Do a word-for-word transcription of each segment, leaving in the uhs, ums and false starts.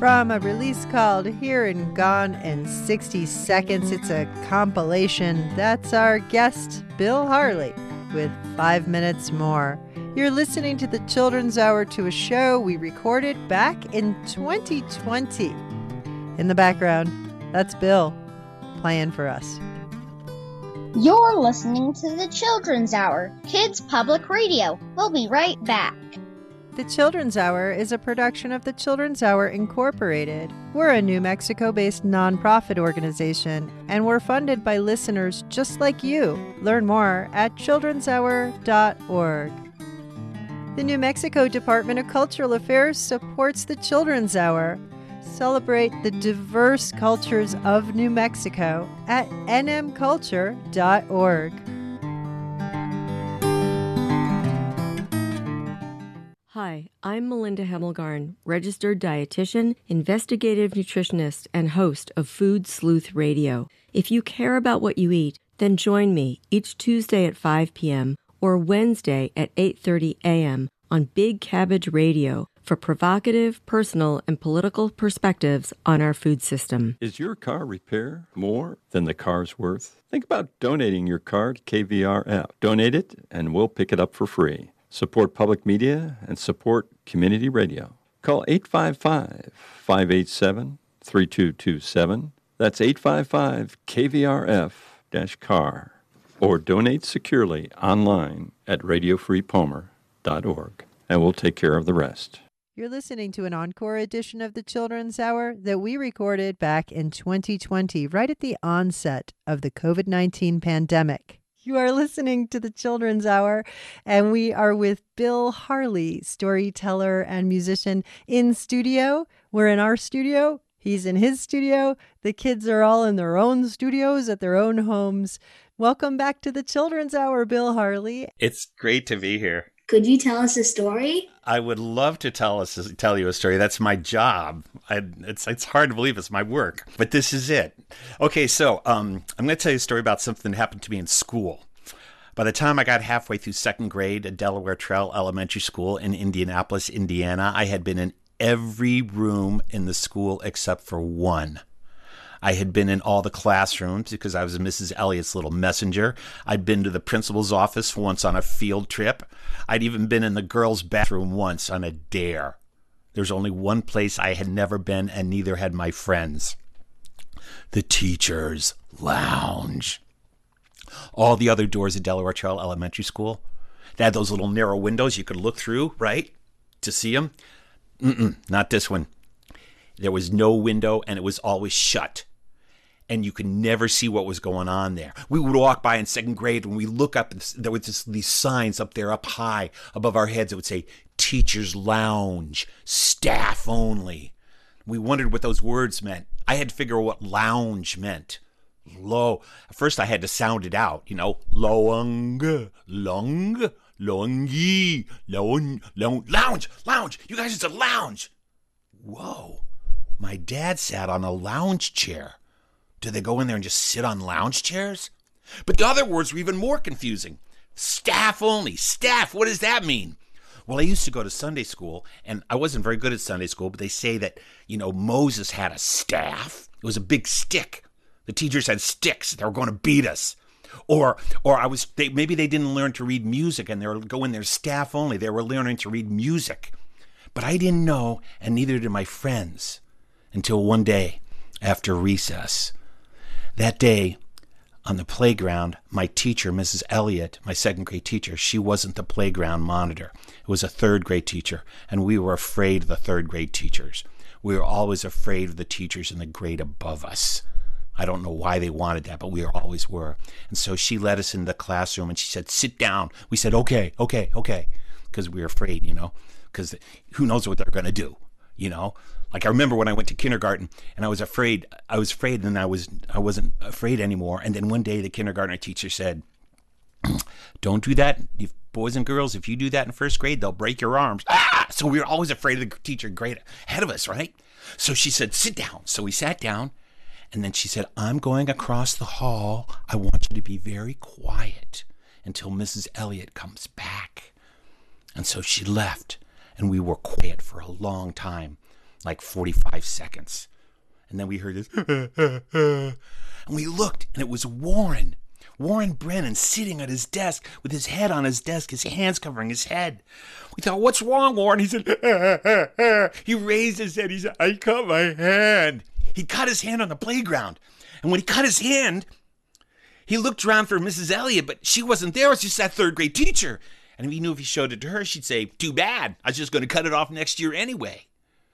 from a release called Here and Gone in sixty seconds. It's a compilation. That's our guest, Bill Harley, with Five Minutes More. You're listening to the Children's Hour, to a show we recorded back in twenty twenty. In the background, that's Bill playing for us. You're listening to the Children's Hour, Kids Public Radio. We'll be right back. The Children's Hour is a production of the Children's Hour Incorporated. We're a New Mexico-based nonprofit organization, and we're funded by listeners just like you. Learn more at children's hour dot org. The New Mexico Department of Cultural Affairs supports the Children's Hour. Celebrate the diverse cultures of New Mexico at n m culture dot org. Hi, I'm Melinda Hemmelgarn, registered dietitian, investigative nutritionist, and host of Food Sleuth Radio. If you care about what you eat, then join me each Tuesday at five p.m. or Wednesday at eight thirty a.m. on Big Cabbage Radio for provocative, personal, and political perspectives on our food system. Is your car repair more than the car's worth? Think about donating your car to K V R F. Donate it, and we'll pick it up for free. Support public media and support community radio. Call eight five five, five eight seven, three two two seven. That's eight five five K V R F car. Or donate securely online at radio free palmer dot org, and we'll take care of the rest. You're listening to an encore edition of the Children's Hour that we recorded back in twenty twenty, right at the onset of the covid nineteen pandemic. You are listening to the Children's Hour, and we are with Bill Harley, storyteller and musician, in studio. We're in our studio. He's in his studio. The kids are all in their own studios at their own homes. Welcome back to the Children's Hour, Bill Harley. It's great to be here. Could you tell us a story? I would love to tell us tell you a story. That's my job. I, it's it's hard to believe it's my work, but this is it. Okay, so um, I'm going to tell you a story about something that happened to me in school. By the time I got halfway through second grade at Delaware Trail Elementary School in Indianapolis, Indiana, I had been in every room in the school except for one. I had been in all the classrooms because I was Missus Elliott's little messenger. I'd been to the principal's office once on a field trip. I'd even been in the girls' bathroom once on a dare. There's only one place I had never been, and neither had my friends. The teacher's lounge. All the other doors at Delaware Trail Elementary School, they had those little narrow windows you could look through, right, to see them. Mm-mm, not this one. There was no window, and it was always shut. And you could never see what was going on there. We would walk by in second grade, when we look up, and there were just these signs up there, up high above our heads. It would say, Teacher's Lounge, staff only. We wondered what those words meant. I had to figure out what lounge meant. Low. At first, I had to sound it out, you know, loung, lung, longy, lounge, lounge, lounge. You guys, it's a lounge. Whoa. My dad sat on a lounge chair. Do they go in there and just sit on lounge chairs? But the other words were even more confusing. Staff only. Staff, what does that mean? Well, I used to go to Sunday school, and I wasn't very good at Sunday school, but they say that, you know, Moses had a staff. It was a big stick. The teachers had sticks. They were going to beat us. Or or I was they, maybe they didn't learn to read music, and they were going there staff only. They were learning to read music. But I didn't know, and neither did my friends, until one day after recess. That day, on the playground, my teacher, Missus Elliott, my second grade teacher, she wasn't the playground monitor. It was a third grade teacher, and we were afraid of the third grade teachers. We were always afraid of the teachers in the grade above us. I don't know why they wanted that, but we always were. And so she led us into the classroom, and she said, sit down. We said, okay, okay, okay, because we were afraid, you know, because who knows what they're going to do, you know. Like I remember when I went to kindergarten, and I was afraid. I was afraid, and I was I wasn't afraid anymore. And then one day, the kindergarten teacher said, "Don't do that, if boys and girls. If you do that in first grade, they'll break your arms." Ah! So we were always afraid of the teacher grade ahead of us, right? So she said, "Sit down." So we sat down, and then she said, "I'm going across the hall. I want you to be very quiet until Missus Elliott comes back." And so she left, and we were quiet for a long time. like forty-five seconds. And then we heard this, and we looked, and it was Warren. Warren Brennan sitting at his desk with his head on his desk, his hands covering his head. We thought, what's wrong, Warren? He said, ah, ah, ah. He raised his head. He said, I cut my hand. He cut his hand on the playground. And when he cut his hand, he looked around for Missus Elliott, but she wasn't there. It was just that third grade teacher. And he knew if he showed it to her, she'd say, too bad. I was just going to cut it off next year anyway.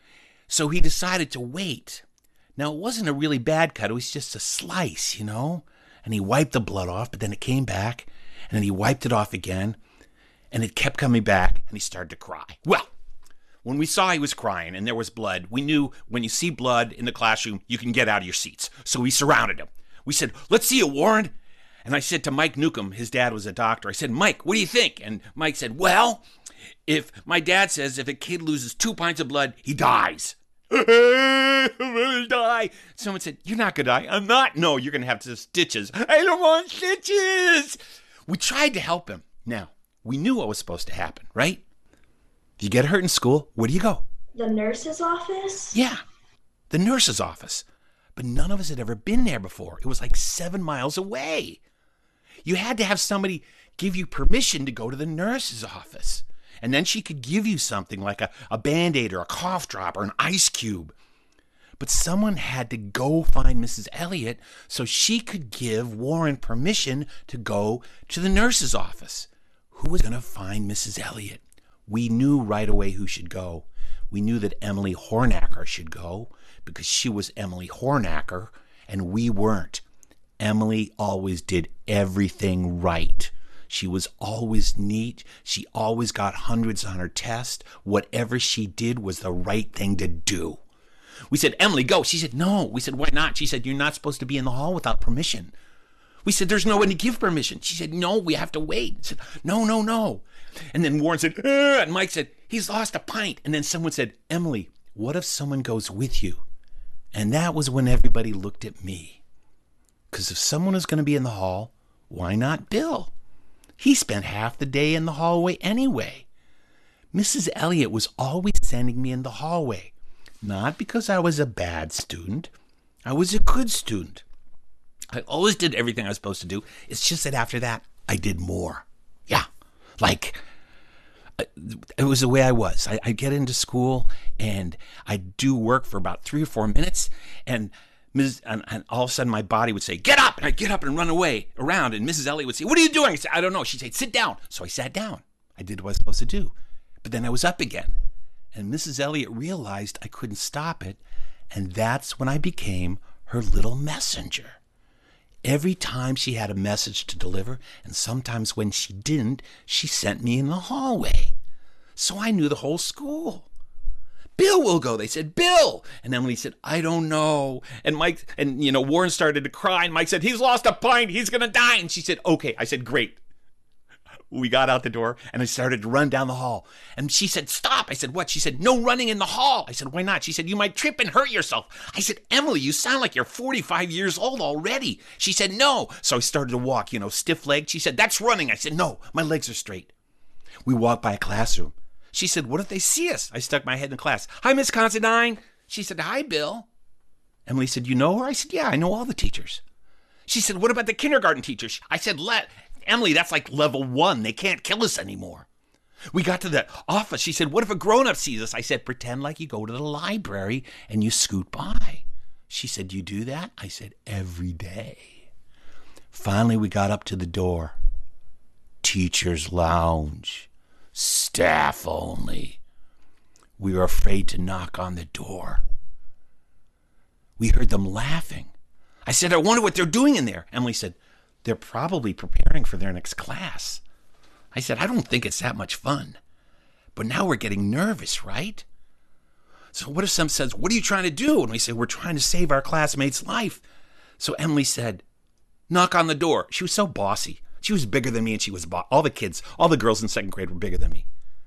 So he decided to wait. Now, it wasn't a really bad cut. It was just a slice, you know. And he wiped the blood off, but then it came back. And then he wiped it off again. And it kept coming back, and he started to cry. Well, when we saw he was crying and there was blood, we knew when you see blood in the classroom, you can get out of your seats. So we surrounded him. We said, let's see it, Warren. And I said to Mike Newcomb, his dad was a doctor, I said, Mike, what do you think? And Mike said, well, if my dad says if a kid loses two pints of blood, he dies. He'll really die. Someone said, you're not going to die. I'm not. No, you're going to have to have stitches. I don't want stitches. We tried to help him. Now, we knew what was supposed to happen, right? If you get hurt in school, where do you go? The nurse's office? Yeah, the nurse's office. But none of us had ever been there before. It was like seven miles away. You had to have somebody give you permission to go to the nurse's office. And then she could give you something like a, a Band-Aid or a cough drop or an ice cube. But someone had to go find Missus Elliott so she could give Warren permission to go to the nurse's office. Who was going to find Missus Elliott? We knew right away who should go. We knew that Emily Hornacker should go because she was Emily Hornacker and we weren't. Emily always did everything right. She was always neat. She always got hundreds on her test. Whatever she did was the right thing to do. We said, Emily, go. She said, no. We said, why not? She said, you're not supposed to be in the hall without permission. We said, there's no one to give permission. She said, no, we have to wait. I said, no, no, no. And then Warren said, ah, and Mike said, he's lost a pint. And then someone said, Emily, what if someone goes with you? And that was when everybody looked at me. Because if someone is going to be in the hall, why not Bill? He spent half the day in the hallway anyway. Missus Elliott was always sending me in the hallway. Not because I was a bad student. I was a good student. I always did everything I was supposed to do. It's just that after that, I did more. Yeah, like, it was the way I was. I, I'd get into school, and I'd do work for about three or four minutes, and Miz And, and all of a sudden my body would say, get up! And I'd get up and run away around, and Missus Elliott would say, what are you doing? I said, I don't know. She'd say, sit down. So I sat down. I did what I was supposed to do. But then I was up again. And Missus Elliott realized I couldn't stop it, and that's when I became her little messenger. Every time she had a message to deliver, and sometimes when she didn't, she sent me in the hallway. So I knew the whole school. Bill will go. They said, Bill. And Emily said, I don't know. And Mike, and you know, Warren started to cry, and Mike said, he's lost a pint. He's going to die. And she said, okay. I said, great. We got out the door, and I started to run down the hall. And she said, stop. I said, what? She said, no running in the hall. I said, why not? She said, you might trip and hurt yourself. I said, Emily, you sound like you're forty-five years old already. She said, no. So I started to walk, you know, stiff-legged. She said, that's running. I said, no, my legs are straight. We walked by a classroom. She said, what if they see us? I stuck my head in the class. Hi, Miss Considine. She said, hi, Bill. Emily said, you know her? I said, yeah, I know all the teachers. She said, what about the kindergarten teachers? I said, let Emily, that's like level one. They can't kill us anymore. We got to the office. She said, what if a grown-up sees us? I said, pretend like you go to the library and you scoot by. She said, you do that? I said, every day. Finally, we got up to the door. Teacher's lounge. Staff only. We were afraid to knock on the door. We heard them laughing. I said, I wonder what they're doing in there. Emily said, they're probably preparing for their next class. I said, I don't think it's that much fun. But now we're getting nervous, right? So what if someone says, what are you trying to do? And we say, we're trying to save our classmate's life. So Emily said, knock on the door. She was so bossy. She was bigger than me, and she was bo- all the kids, all the girls in second grade were bigger than me.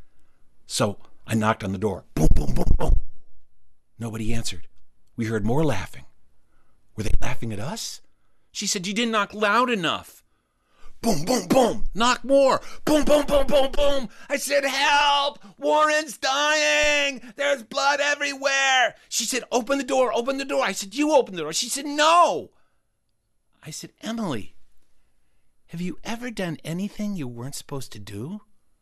So I knocked on the door. Boom, boom, boom, boom. Nobody answered. We heard more laughing. Were they laughing at us? She said, you didn't knock loud enough. Boom, boom, boom. Knock more. Boom, boom, boom, boom, boom. I said, help. Warren's dying. There's blood everywhere. She said, open the door, open the door. I said, you open the door. She said, no. I said, Emily, have you ever done anything you weren't supposed to do?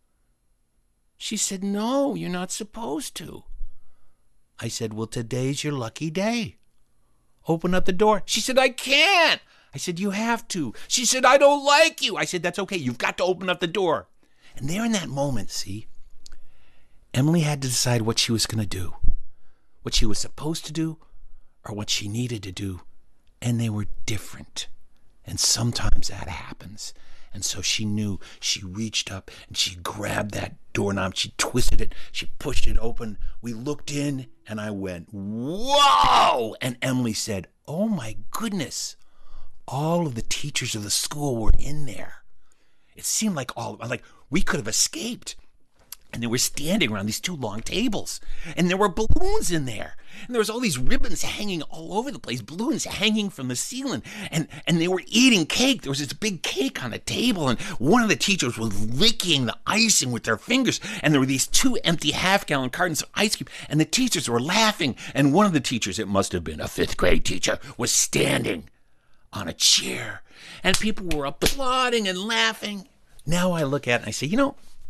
She said, no, you're not supposed to. I said, well, today's your lucky day. Open up the door. She said, I can't. I said, you have to. She said, I don't like you. I said, that's okay. You've got to open up the door. And there in that moment, see, Emily had to decide what she was going to do, what she was supposed to do or what she needed to do. And they were different. And sometimes that happens. And so she knew. She reached up and she grabbed that doorknob. She twisted it. She pushed it open. We looked in and I went, whoa! And Emily said, oh my goodness. All of the teachers of the school were in there. It seemed like all, like we could have escaped. And they were standing around these two long tables. And there were balloons in there. And there was all these ribbons hanging all over the place, balloons hanging from the ceiling. And, and they were eating cake. There was this big cake on a table. And one of the teachers was licking the icing with their fingers. And there were these two empty half-gallon cartons of ice cream. And the teachers were laughing. And one of the teachers, it must have been a fifth grade teacher, was standing on a chair. And people were applauding and laughing. Now I look at it and I say, you know,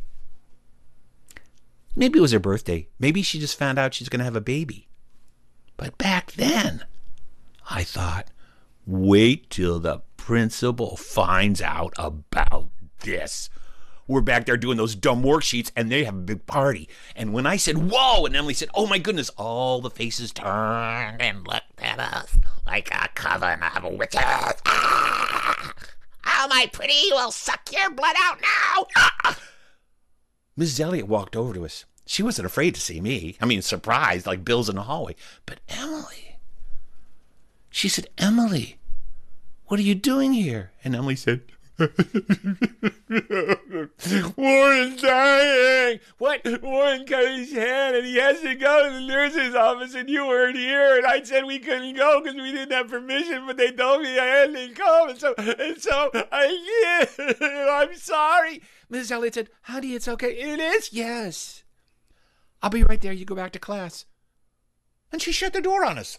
maybe it was her birthday. Maybe she just found out she's going to have a baby. But back then, I thought, wait till the principal finds out about this. We're back there doing those dumb worksheets, and they have a big party. And when I said, whoa, and Emily said, oh my goodness, all the faces turned and looked at us like a coven of witches. Ah! Oh, my pretty, we'll suck your blood out now. Ah! Missus Elliott walked over to us. She wasn't afraid to see me. I mean, surprised, like Bill's in the hallway. But Emily, she said, Emily, what are you doing here? And Emily said, Warren's dying. What? Warren cut his hand and he has to go to the nurse's office and you weren't here. And I said we couldn't go because we didn't have permission, but they told me I had to come. And so, and so I did. I'm sorry. Missus Elliott said, honey, it's okay. It is? Yes. I'll be right there. You go back to class. And she shut the door on us.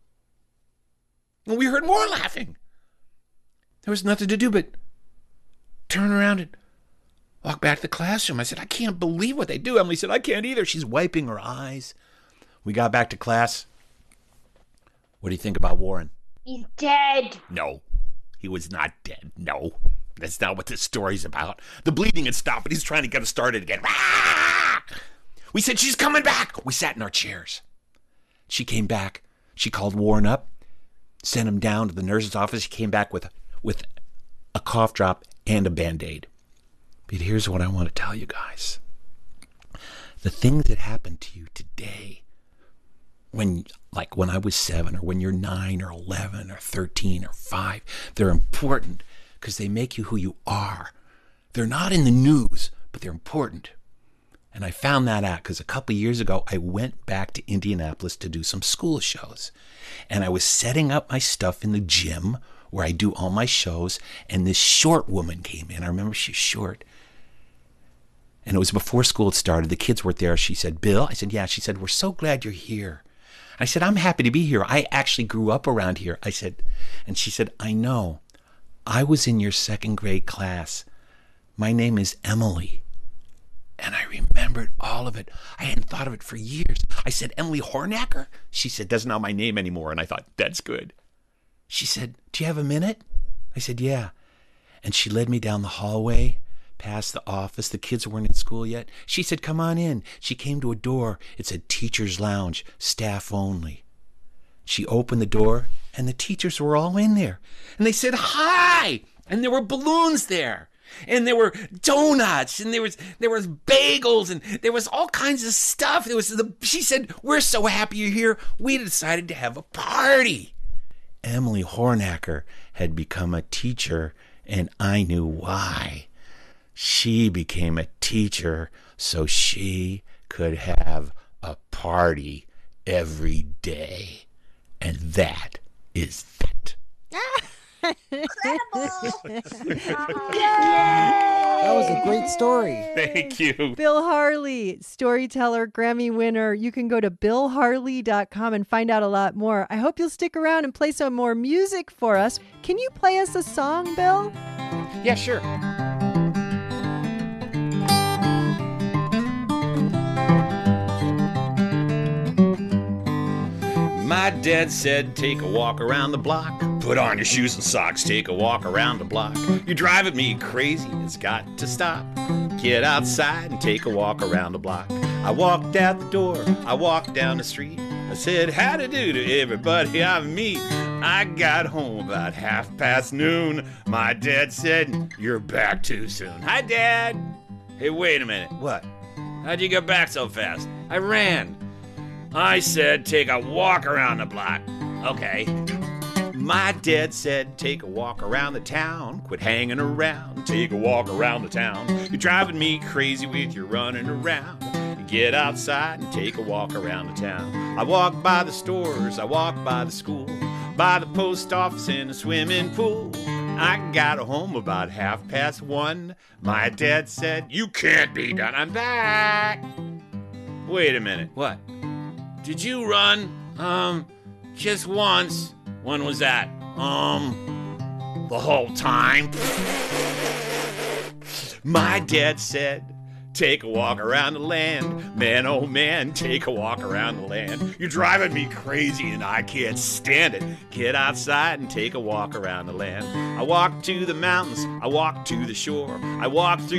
And we heard more laughing. There was nothing to do but turn around and walk back to the classroom. I said, I can't believe what they do. Emily said, I can't either. She's wiping her eyes. We got back to class. What do you think about Warren? He's dead. No, he was not dead. No, that's not what this story's about. The bleeding had stopped, but he's trying to get us started again. Ah! We said, she's coming back. We sat in our chairs. She came back. She called Warren up, sent him down to the nurse's office. He came back with, with a cough drop and a Band-Aid. But here's what I want to tell you guys. The things that happened to you today, when, like when I was seven, or when you're nine, or eleven, or thirteen, or five, they're important because they make you who you are. They're not in the news, but they're important. And I found that out because a couple of years ago, I went back to Indianapolis to do some school shows. And I was setting up my stuff in the gym where I do all my shows. And this short woman came in. I remember she's short. And it was before school had started. The kids weren't there. She said, Bill? I said, yeah. She said, we're so glad you're here. I said, I'm happy to be here. I actually grew up around here. I said, and she said, I know. I was in your second grade class. My name is Emily. And I remembered all of it. I hadn't thought of it for years. I said, Emily Hornacker? She said, that's not my name anymore. And I thought, that's good. She said, do you have a minute? I said, yeah. And she led me down the hallway, past the office. The kids weren't in school yet. She said, come on in. She came to a door. It said teacher's lounge, staff only. She opened the door, and the teachers were all in there. And they said, hi! And there were balloons there. And there were donuts, and there was there was bagels, and there was all kinds of stuff. There was the. She said, we're so happy you're here. We decided to have a party. Emily Hornacker had become a teacher, and I knew why. She became a teacher so she could have a party every day. And that is that. That was a great story. Thank you. Bill Harley, storyteller, Grammy winner. You can go to bill harley dot com and find out a lot more. I hope you'll stick around and play some more music for us. Can you play us a song, Bill? Yeah, sure. My dad said, take a walk around the block. Put on your shoes and socks, take a walk around the block. You're driving me crazy, it's got to stop. Get outside and take a walk around the block. I walked out the door, I walked down the street. I said, how to do to everybody I meet. I got home about half past noon. My dad said, you're back too soon. Hi, Dad. Hey, wait a minute. What? How'd you get back so fast? I ran. I said, take a walk around the block. Okay. My dad said, take a walk around the town. Quit hanging around. Take a walk around the town. You're driving me crazy with your running around. Get outside and take a walk around the town. I walk by the stores, I walk by the school, by the post office and the swimming pool. I got home about half past one. My dad said, you can't be done. I'm back. Wait a minute. What? Did you run? Um, just once. When was that? Um, the whole time. My dad said, take a walk around the land. Man, oh man, take a walk around the land. You're driving me crazy and I can't stand it. Get outside and take a walk around the land. I walk to the mountains. I walk to the shore. I walk through